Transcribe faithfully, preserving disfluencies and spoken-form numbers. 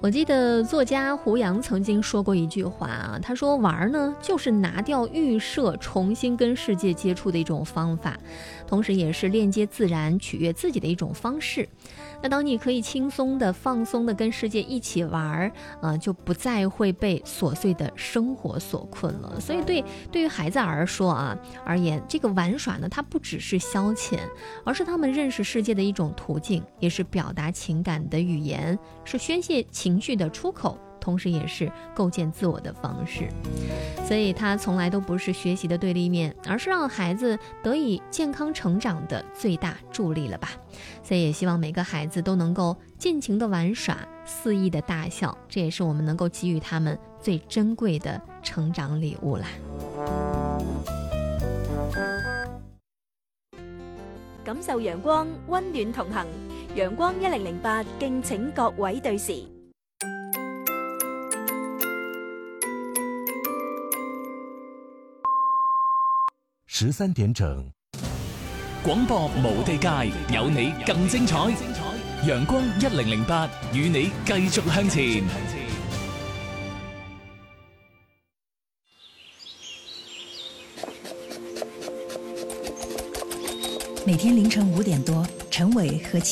我记得作家胡杨曾经说过一句话啊，他说玩呢就是拿掉预设，重新跟世界接触的一种方法，同时也是链接自然、取悦自己的一种方式。那当你可以轻松的、放松的跟世界一起玩，呃，就不再会被琐碎的生活所困了。所以对对于孩子而说啊而言，这个玩耍呢，它不只是消遣，而是他们认识世界的一种途径，也是表达情感的语言，是宣泄情绪的出口，同时也是构建自我的方式。所以它从来都不是学习的对立面，而是让孩子得以健康成长的最大助力了吧。所以也希望每个孩子都能够尽情的玩耍，肆意的大笑，这也是我们能够给予他们最珍贵的成长礼物啦。 感受陽光，溫暖同行。陽光一零零八，敬請各位對時。 十三點整， 廣播無地界，有你更精彩。陽光一零零八，與你繼續向前。 每天凌晨五點多，陳偉和